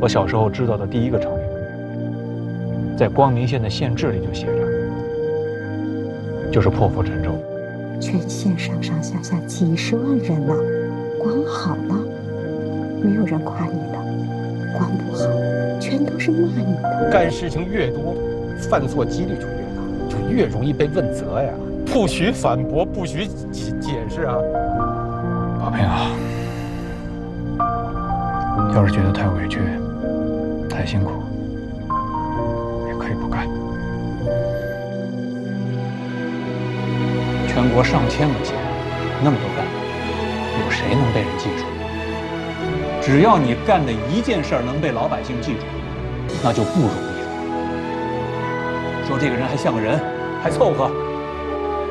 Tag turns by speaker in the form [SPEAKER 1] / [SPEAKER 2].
[SPEAKER 1] 我小时候知道的第一个成语，在光明县的县志里就写着，就是破釜沉舟。
[SPEAKER 2] 全县上上下下几十万人呢，管好了，没有人夸你的；管不好，全都是骂你的。
[SPEAKER 3] 干事情越多，犯错几率就越大，就越容易被问责呀。不许反驳，不许解释啊！
[SPEAKER 1] 宝平啊，要是觉得太委屈、太辛苦，也可以不干。全国上千个县，那么多干部，有谁能被人记住？只要你干的一件事儿能被老百姓记住，那就不容易了。说这个人还像个人，还凑合。